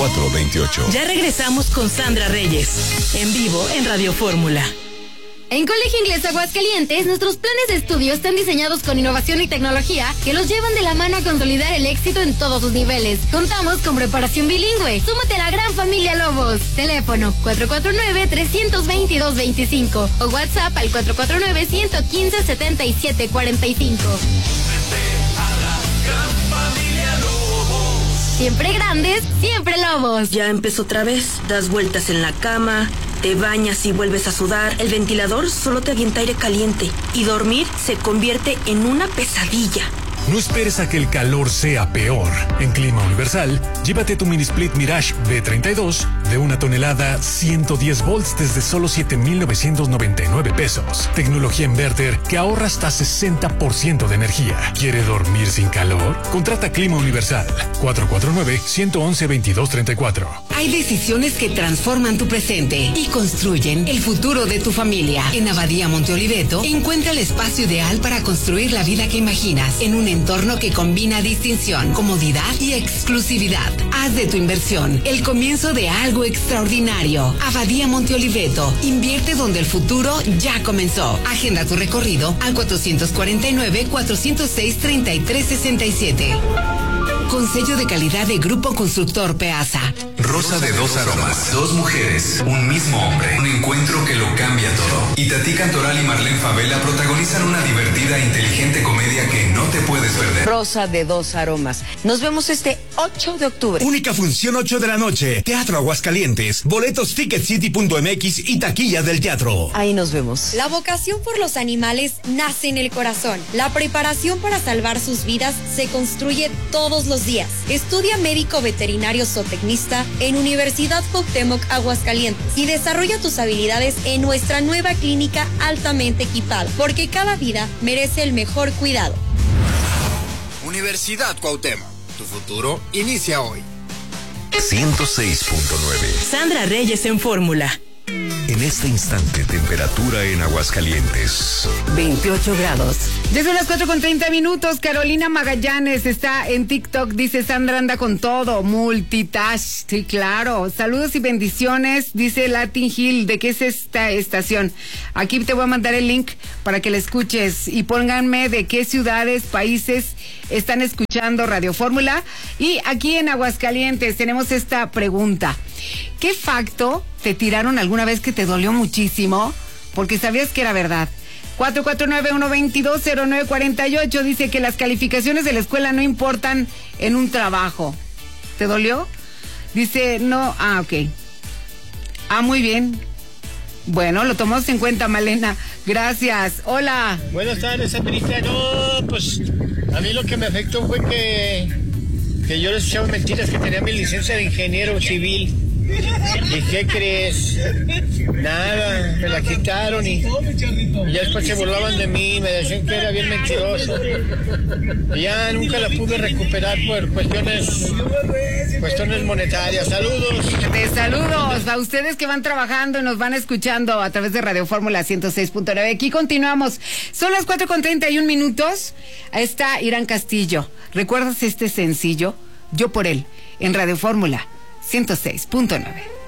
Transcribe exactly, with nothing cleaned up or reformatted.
cuatro veintiocho. Ya regresamos con Sandra Reyes, en vivo en Radio Fórmula. En Colegio Inglés Aguascalientes, nuestros planes de estudio están diseñados con innovación y tecnología que los llevan de la mano a consolidar el éxito en todos sus niveles. Contamos con preparación bilingüe. Súmate a la gran familia Lobos. Teléfono cuatro cuatro nueve, tres dos dos, dos veinticinco o WhatsApp al cuatro cuatro nueve, uno uno cinco, setenta y siete cuarenta y cinco. Siempre grandes, siempre Lobos. Ya empezó otra vez. Das vueltas en la cama, te bañas y vuelves a sudar. El ventilador solo te avienta aire caliente y dormir se convierte en una pesadilla. No esperes a que el calor sea peor. En Clima Universal, llévate tu mini split Mirage B treinta y dos de una tonelada, ciento diez volts desde solo siete mil novecientos noventa y nueve pesos. Tecnología inverter que ahorra hasta sesenta por ciento de energía. ¿Quiere dormir sin calor? Contrata Clima Universal. cuatro cuatro nueve, uno uno, veintidós treinta y cuatro. Hay decisiones que transforman tu presente y construyen el futuro de tu familia. En Abadía Monte Oliveto, encuentra el espacio ideal para construir la vida que imaginas en un entorno que combina distinción, comodidad y exclusividad. Haz de tu inversión el comienzo de algo extraordinario. Abadía Monte Oliveto. Invierte donde el futuro ya comenzó. Agenda tu recorrido al cuatro cuatro nueve, cuatro cero seis, tres tres seis siete. Con sello de calidad de Grupo Constructor Peasa. Rosa de dos aromas, dos mujeres, un mismo hombre, un encuentro que lo cambia todo. Itatí Cantoral y Marlene Favela protagonizan una divertida e inteligente comedia que no te puedes perder. Rosa de dos aromas. Nos vemos este ocho de octubre. Única función ocho de la noche. Teatro Aguascalientes. Boletos ticket city punto m x y taquilla del teatro. Ahí nos vemos. La vocación por los animales nace en el corazón. La preparación para salvar sus vidas se construye todos los días. Estudia médico veterinario zootecnista en Universidad Cuauhtémoc Aguascalientes y desarrolla tus habilidades en nuestra nueva clínica altamente equipada, porque cada vida merece el mejor cuidado. Universidad Cuauhtémoc, tu futuro inicia hoy. ciento seis punto nueve. Sandra Reyes en Fórmula. En este instante, temperatura en Aguascalientes. veintiocho grados. Ya son las cuatro con treinta minutos. Carolina Magallanes está en TikTok. Dice: Sandra anda con todo. Multitask. Sí, claro. Saludos y bendiciones. Dice Latin Hill. ¿De qué es esta estación? Aquí te voy a mandar el link para que la escuches. Y pónganme de qué ciudades, países están escuchando Radio Fórmula. Y aquí en Aguascalientes tenemos esta pregunta. ¿Qué facto te tiraron alguna vez que te dolió muchísimo? Porque sabías que era verdad. cuatro cuatro nueve, uno dos, cero nueve cuatro ocho dice que las calificaciones de la escuela no importan en un trabajo. ¿Te dolió? Dice, no, ah, ok. Ah, muy bien. Bueno, lo tomamos en cuenta, Malena. Gracias. Hola. Buenas tardes, Sandrita. No, pues a mí lo que me afectó fue que, que yo les echaba mentiras que tenía mi licencia de ingeniero civil. ¿Y qué crees? Nada, me la quitaron y, y ya después se burlaban de mí, me decían que era bien mentiroso. Y ya nunca la pude recuperar por cuestiones cuestiones monetarias. Saludos. De saludos a ustedes que van trabajando y nos van escuchando a través de Radio Fórmula ciento seis punto nueve. Aquí continuamos. Son las cuatro con treinta y un minutos. Ahí está Irán Castillo. ¿Recuerdas este sencillo? Yo por él, en Radio Fórmula ciento seis punto nueve.